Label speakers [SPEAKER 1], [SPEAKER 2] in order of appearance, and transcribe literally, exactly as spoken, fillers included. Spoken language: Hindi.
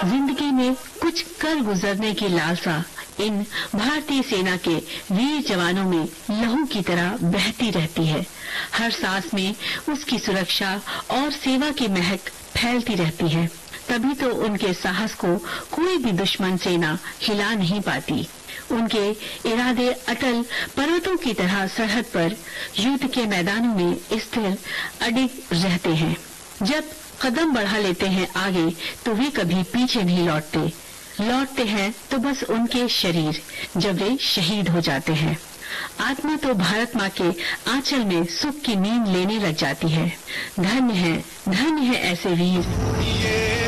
[SPEAKER 1] जिंदगी में कुछ कर गुजरने की लालसा इन भारतीय सेना के वीर जवानों में लहू की तरह बहती रहती है। हर सांस में उसकी सुरक्षा और सेवा की महक फैलती रहती है। तभी तो उनके साहस को कोई भी दुश्मन सेना हिला नहीं पाती। उनके इरादे अटल पर्वतों की तरह सरहद पर युद्ध के मैदानों में स्थिर अडिग रहते हैं। जब कदम बढ़ा लेते हैं आगे तो वे कभी पीछे नहीं लौटते। लौटते हैं तो बस उनके शरीर, जब वे शहीद हो जाते हैं। आत्मा तो भारत माँ के आंचल में सुख की नींद लेने लग जाती है। धन्य है, धन्य है ऐसे वीर।